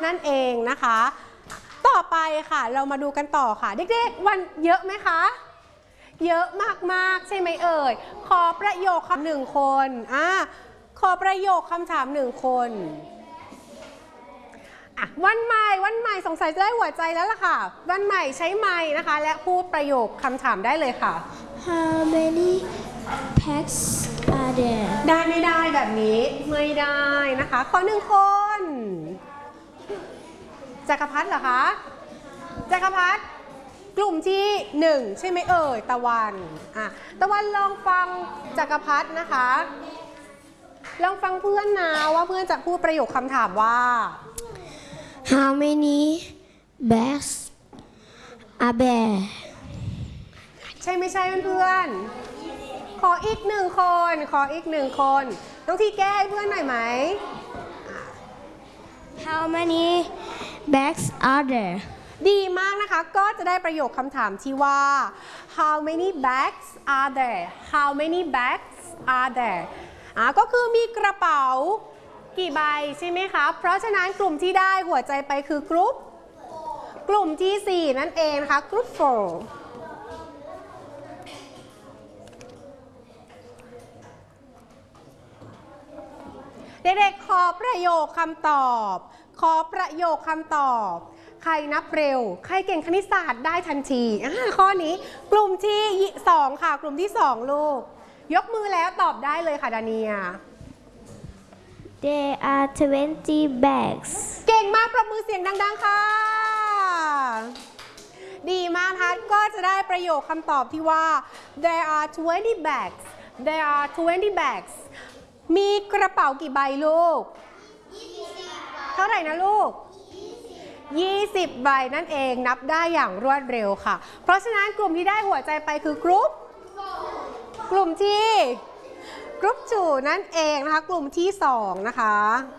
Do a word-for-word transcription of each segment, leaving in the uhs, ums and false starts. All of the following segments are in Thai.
นั่นเองนะคะต่อไปค่ะเรามาดูกันต่อค่ะเด็กๆวันเยอะไหมคะเยอะมากๆใช่ไหมเอ่ยขอประโยคคำหนึ่งคนอ่ะขอประโยคคำถามหนึ่งคนอ่ะวันใหม่วันใหม่สงสัยจะได้หัวใจแล้วล่ะค่ะวันใหม่ใช้ไมค์นะคะและพูดประโยคคำถามได้เลยค่ะ How many pets are there ได้ไม่ได้แบบนี้ไม่ได้นะคะขอหนึ่งคนจักรพัฒน์เหรอคะจักรพัฒน์กลุ่มที่หนึ่งใช่ไหมเอ่ยตะวันอ่ะตะวันลองฟังจักรพัฒน์นะคะลองฟังเพื่อนนะว่าเพื่อนจะพูดประโยคคำถามว่า How many bags are there ใช่ไม่ใช่เพื่อนๆขออีกหนึ่งคนขออีกหนึ่งคนน้องทีแก้ให้เพื่อนหน่อยไหม How many bags are there ดีมากนะคะก็จะได้ประโยคคำถามที่ว่า How many bags are there How many bags are there อ่ะก็คือมีกระเป๋ากี่ใบใช่ไหมคะเพราะฉะนั้นกลุ่มที่ได้หัวใจไปคือกรุ๊ปกลุ่มที่สี่นั่นเองนะคะกรุ๊ปโฟร์เด็กๆขอประโยคคำตอบขอประโยคคำตอบใครนับเร็วใครเก่งคณิตศาสตร์ได้ทันทีข้อนี้กลุ่มที่สองค่ะกลุ่มที่สองลูกยกมือแล้วตอบได้เลยค่ะดาเนีย There are twenty bags เก่งมากปรบมือเสียงดังๆค่ะดีมากค่ะก็จะได้ประโยคคำตอบที่ว่า There are twenty bags There are twenty bags มีกระเป๋ากี่ใบลูกเท่าไหร่นะลูกยี่สิบใบนั่นเองนับได้อย่างรวดเร็วค่ะเพราะฉะนั้นกลุ่มที่ได้หัวใจไปคือกรุ๊ปกลุ่มที่กรุ๊ปจูนั่นเองนะคะกลุ่มที่สองนะคะ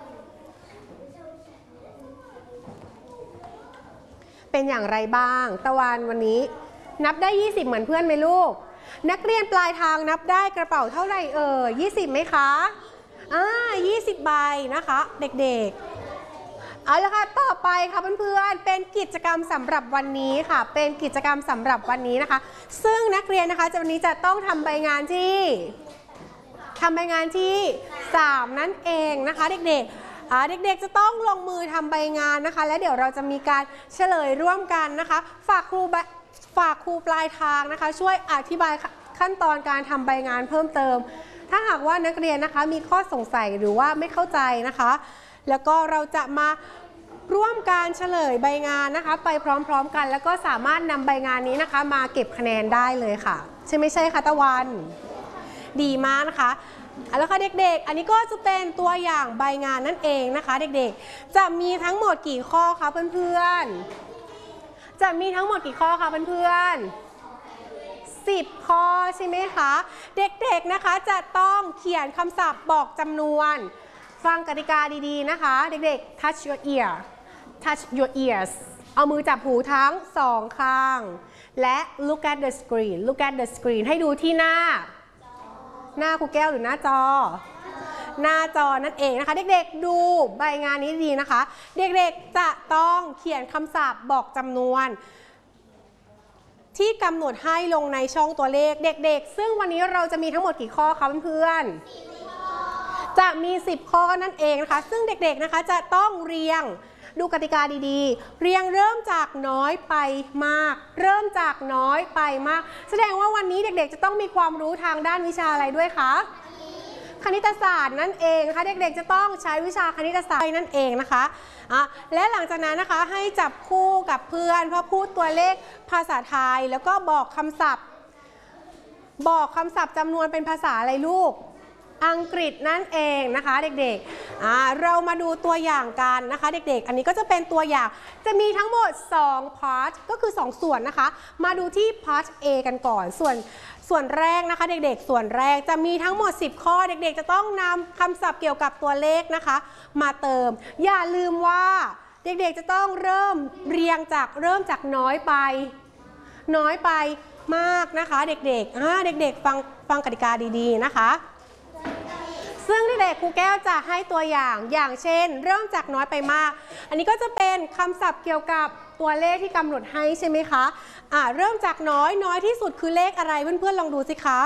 เป็นอย่างไรบ้างตะวันวันนี้นับได้ยี่สิบเหมือนเพื่อนไหมลูกนักเรียนปลายทางนับได้กระเป๋าเท่าไหร่เอ่ยยี่สิบไหมคะอ่ายี่สิบใบนะคะเด็กๆเอาละค่ะต่อไปค่ะเพื่อนๆเป็นกิจกรรมสำหรับวันนี้ค่ะเป็นกิจกรรมสำหรับวันนี้นะคะซึ่งนักเรียนนะคะวันนี้จะต้องทำใบงานที่ทำใบงานที่สามนั่นเองนะคะเด็กๆเด็กๆจะต้องลงมือทำใบงานนะคะและเดี๋ยวเราจะมีการเฉลยร่วมกันนะคะฝากครูฝากครูปลายทางนะคะช่วยอธิบายขั้นตอนการทำใบงานเพิ่มเติมถ้าหากว่านักเรียนนะคะมีข้อสงสัยหรือว่าไม่เข้าใจนะคะแล้วก็เราจะมาร่วมการเฉลยใบงานนะคะไปพร้อมๆกันแล้วก็สามารถนำใบงานนี้นะคะมาเก็บคะแนนได้เลยค่ะใช่ไม่ใช่คะตะวันดีมากนะคะแล้วค่ะเด็กๆอันนี้ก็จะเป็นตัวอย่างใบงานนั่นเองนะคะเด็กๆจะมีทั้งหมดกี่ข้อคะเพื่อนๆจะมีทั้งหมดกี่ข้อคะเพื่อนๆสิบข้อใช่ไหมคะเด็กๆนะคะจะต้องเขียนคำศัพท์บอกจำนวนฟังกติกาดีๆนะคะเด็กๆ touch your ear touch your ears เอามือจับหูทั้งสองข้างและ look at the screen look at the screen ให้ดูที่หน้าหน้าครูแก้วหรือหน้าจอหน้าจอนั่นเองนะคะเด็กๆดูใบงานนี้ดีนะคะเด็กๆจะต้องเขียนคำศัพท์บอกจำนวนที่กำหนดให้ลงในช่องตัวเลขเด็กๆซึ่งวันนี้เราจะมีทั้งหมดกี่ข้อคะเพื่อนๆจะมีสิบข้อนั่นเองนะคะซึ่งเด็กๆนะคะจะต้องเรียงดูกติกาดีๆเรียงเริ่มจากน้อยไปมากเริ่มจากน้อยไปมากแสดงว่าวันนี้เด็กๆจะต้องมีความรู้ทางด้านวิชาอะไรด้วยคะคณิตศาสตร์นั่นเองนะคะเด็กๆจะต้องใช้วิชาคณิตศาสตร์นั่นเองนะคะอ่ะและหลังจากนั้นนะคะให้จับคู่กับเพื่อนเพื่อพูดตัวเลขภาษาไทยแล้วก็บอกคำศัพท์บอกคำศัพท์จำนวนเป็นภาษาอะไรลูกอังกฤษนั่นเองนะคะเด็กๆอ่าเรามาดูตัวอย่างกันนะคะเด็กๆอันนี้ก็จะเป็นตัวอย่างจะมีทั้งหมดสองพาร์ทก็คือสองส่วนนะคะมาดูที่พาร์ท A กันก่อนส่วนส่วนแรกนะคะเด็กๆส่วนแรกจะมีทั้งหมดสิบข้อเด็กๆจะต้องนำคำศัพท์เกี่ยวกับตัวเลขนะคะมาเติมอย่าลืมว่าเด็กๆจะต้องเริ่มเรียงจากเริ่มจากน้อยไปน้อยไปมากนะคะเด็กๆอ่าเด็กๆฟังฟังกติกาดีๆนะคะซซึ่งเด็กๆครูแก้วจะให้ตัวอย่างอย่างเช่นเริ่มจากน้อยไปมากอันนี้ก็จะเป็นคำศัพท์เกี่ยวกับตัวเลขที่กำหนดให้ใช่ไหมคะอ่าเริ่มจากน้อยน้อยที่สุดคือเลขอะไรเพื่อนๆลองดูสิคะ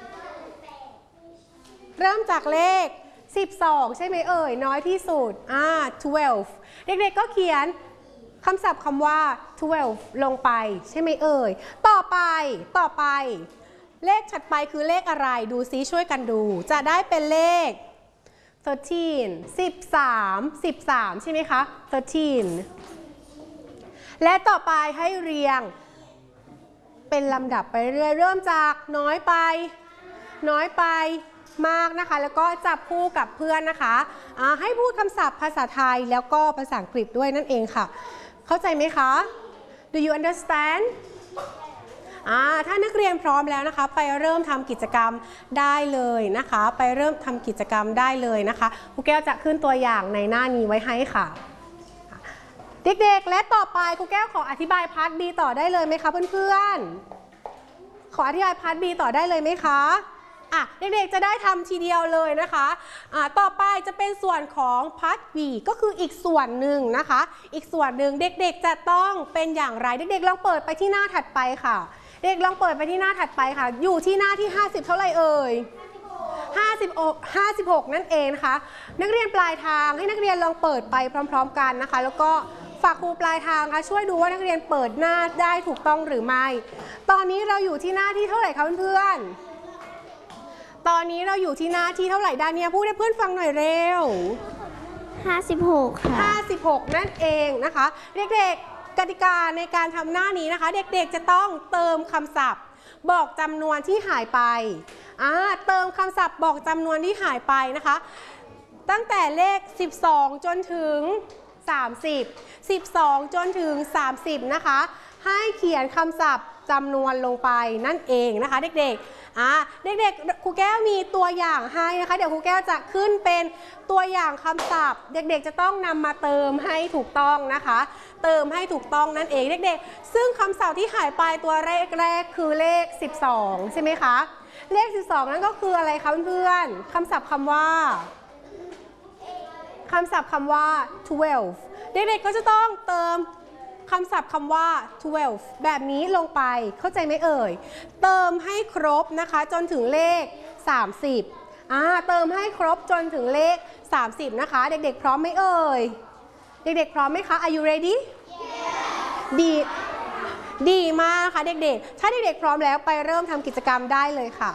เริ่มจากเลขสิบสองใช่ไหมเอ่ยน้อยที่สุดอ่าสิบเด็กๆก็เขียนคำศัพท์คำว่าสิบลงไปใช่ไหมเอ่ยต่อไปต่อไปเลขถัดไปคือเลขอะไรดูซิช่วยกันดูจะได้เป็นเลขสิบสาม สิบสามสิบสามใช่ไหมคะสิบสามและต่อไปให้เรียงเป็นลำดับไปเรื่อยเริ่มจากน้อยไปน้อยไปมากนะคะแล้วก็จับคู่กับเพื่อนนะคะะให้พูดคำศัพท์ภาษาไทยแล้วก็ภาษาอังกฤษด้วยนั่นเองค่ะเข้าใจไหมคะ Do you understand ถ้านักเรียนพร้อมแล้วนะคะไปเริ่มทำกิจกรรมได้เลยนะคะไปเริ่มทำกิจกรรมได้เลยนะคะครูแก้วจะขึ้นตัวอย่างในหน้านี้ไว้ให้ค่ะเด็กๆและต่อไปครูแก้วขออธิบายพาร์ท B ต่อได้เลยไหมคะเพื่อนๆขออธิบายพาร์ท B ต่อได้เลยไหมคะอ่ะเด็กๆจะได้ทำทีเดียวเลยนะคะอ่ะต่อไปจะเป็นส่วนของพาร์ท B ก็คืออีกส่วนหนึ่งนะคะอีกส่วนหนึ่งเด็กๆจะต้องเป็นอย่างไรเด็กๆลองเปิดไปที่หน้าถัดไปค่ะเด็กลองเปิดไปที่หน้าถัดไปค่ะอยู่ที่หน้าที่ห้าสิบเท่าไหร่เอ่ยห้าสิบหก ห้าสิบหกนั่นเองนะคะนักเรียนปลายทางให้นักเรียนลองเปิดไปพร้อมๆกันนะคะแล้วก็ฝากครูปลายทางค่ะช่วยดูว่านักเรียนเปิดหน้าได้ถูกต้องหรือไม่ตอนนี้เราอยู่ที่หน้าที่เท่าไหร่คะเพื่อนๆตอนนี้เราอยู่ที่หน้าที่เท่าไหร่ดาเนียพูดให้เพื่อนฟังหน่อยเร็วห้าสิบหกค่ะห้าสิบหกนั่นเองนะคะเด็กๆกติกาในการทำหน้านี้นะคะเด็กๆจะต้องเติมคำศัพท์บอกจำนวนที่หายไปอ่าเติมคำศัพท์บอกจำนวนที่หายไปนะคะตั้งแต่เลขสิบสองจนถึงสามสิบ สิบสองจนถึงสามสิบนะคะให้เขียนคำศัพท์จำนวนลงไปนั่นเองนะคะเด็กๆอ่าเด็กๆครูแก้วมีตัวอย่างให้นะคะเดี๋ยวครูแก้วจะขึ้นเป็นตัวอย่างคำศัพท์เด็กๆจะต้องนำมาเติมให้ถูกต้องนะคะเติมให้ถูกต้องนั่นเองเด็กๆซึ่งคำศัพท์ที่หายไปตัวเลขแรกคือเลขสิบสองใช่ไหมคะเลขสิบสองนั่นก็คืออะไรคะเพื่อนๆคำศัพท์คำว่าคำศัพท์คำว่าสิบสองเด็กๆก็จะต้องเติมคำศัพท์คำว่าสิบสองแบบนี้ลงไปเข้าใจไหมเอ่ยเติมให้ครบนะคะจนถึงเลขสามสิบอ่าเติมให้ครบจนถึงเลขสามสิบนะคะเด็กๆพร้อมไหมเอ่ยเด็กๆพร้อมไหมคะ Are you ready yeah. ดีดีมากค่ะเด็กๆถ้าเด็กๆพร้อมแล้วไปเริ่มทำกิจกรรมได้เลยค่ะ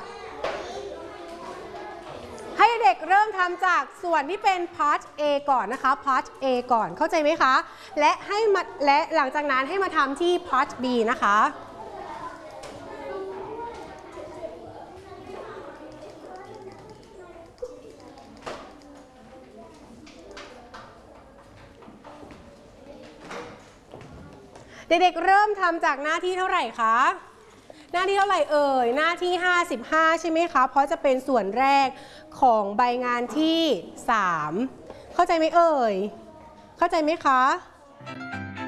ให้เด็กเริ่มทำจากส่วนที่เป็น part A ก่อนนะคะ part A ก่อนเข้าใจไหมคะและให้มาและหลังจากนั้นให้มาทำที่ part B นะคะเด็กๆเริ่มทำจากหน้าที่เท่าไหร่คะหน้าที่เท่าไหร่เอ่ยหน้าที่ห้าสิบห้าใช่ไหมคะเพราะจะเป็นส่วนแรกของใบงานที่สามเข้าใจไหมเอ่ยเข้าใจไหมคะ